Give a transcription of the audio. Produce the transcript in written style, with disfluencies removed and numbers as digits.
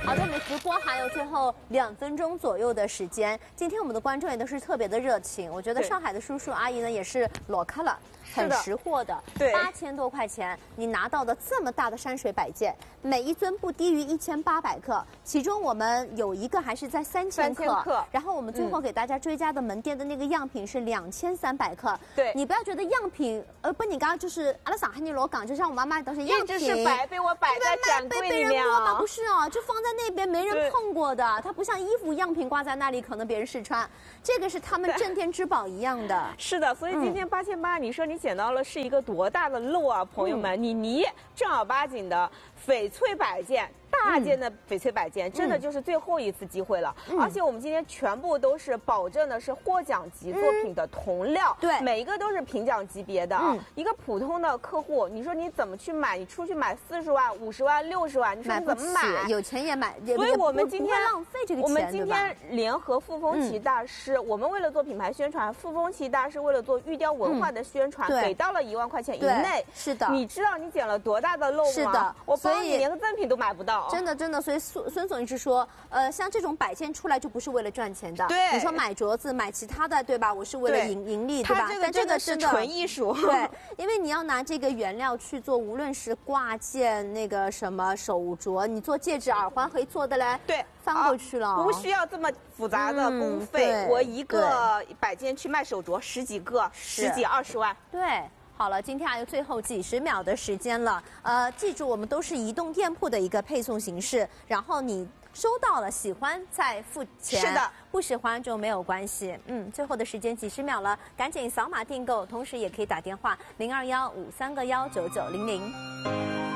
好的，我们直播还有最后2分钟左右的时间。今天我们的观众也都是特别的热情，我觉得上海的叔叔阿姨呢也是裸开了。很识货的， 对 ，8000多块钱，你拿到的这么大的山水摆件，每一尊不低于1800克，其中我们有一个还是在3000克，然后我们最后给大家追加的门店的那个样品是2300克。 对， 你不要觉得样品，不，你刚刚就是阿拉上海你裸港，就像我妈妈都是样品， 一直是被我摆在展柜里面被人摸吗？不是哦，就放在那边没人碰过的，它不像衣服样品挂在那里，可能别人试穿，这个是他们镇店之宝一样的。 是的，所以今天8800，你说你捡到了是一个多大的漏啊，朋友们！你正儿八经的翡翠摆件。大件的翡翠摆件，真的就是最后一次机会了。而且我们今天全部都是保证的是获奖级作品的同料， 对， 每一个都是评奖级别的啊。一个普通的客户，你说你怎么去买？你出去买40万、50万、60万，你说你怎么买？ 有钱也买， 所以我们今天浪费这个钱， 我们今天联合富风奇大师，我们为了做品牌宣传，富风奇大师为了做玉雕文化的宣传，给到了1万块钱以内。 是的， 你知道你捡了多大的漏吗？ 是的， 我帮你连个赠品都买不到。 真的，所以孙总一直说，像这种摆件出来就不是为了赚钱的。 对， 你说买镯子、买其他的，对吧？我是为了盈利，对吧？ 但这个是纯艺术。 对，因为你要拿这个原料去做，无论是挂件、那个什么手镯，你做戒指、耳环可以做的嘞。 对， 翻过去了， 不需要这么复杂的工费。我一个摆件去卖手镯10几个，10几20万。 对。好了，今天还有最后几十秒的时间了。记住，我们都是移动店铺的一个配送形式，然后你收到了喜欢再付钱， 是的， 不喜欢就没有关系。最后的时间几十秒了，赶紧扫码订购，同时也可以打电话0215319900。